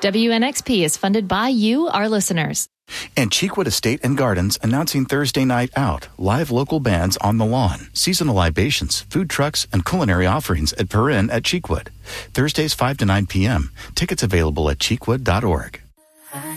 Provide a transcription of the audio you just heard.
WNXP is funded by you, our listeners. And Cheekwood Estate and Gardens announcing Thursday Night Out. Live local bands on the lawn. Seasonal libations, food trucks, and culinary offerings at Per Inn at Cheekwood. Thursdays 5 to 9 p.m. Tickets available at cheekwood.org.